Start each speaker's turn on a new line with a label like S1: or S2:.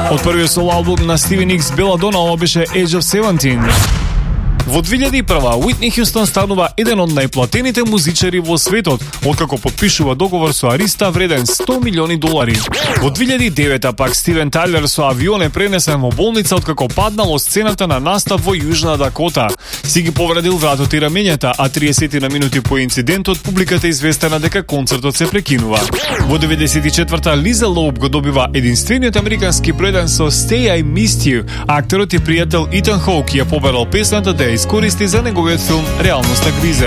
S1: Од првиот соло албум на Стиви Никс, Беладона, ова беше Age of 17. Во 2001 Уитни Хјустон станува еден од најплатените музичари во светот, откако подпишува договор со Ариста вреден $100 милиони. Во 2009 пак Стивен Тайлер со авион е пренесен во болница откако паднал од сцената на настап во Јужна Дакота. Си ги повредил вратот и рамењата, а 30 на минути по инцидентот публиката е известена дека концертот се прекинува. Во 94 Лиза Лоуп го добива единствениот американски преден со Stay I Missed You, а актерот и пријател Итан Хоук ја побарал песната да ја искористи за неговиот филм Реалноста гризе.